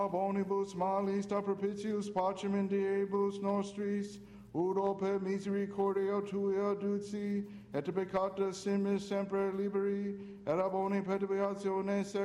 Bonibus malis da propitius pacem in diebus nostris, udo per misericordia tua duci, et peccata simis sempre liberi, et aboni perturbationes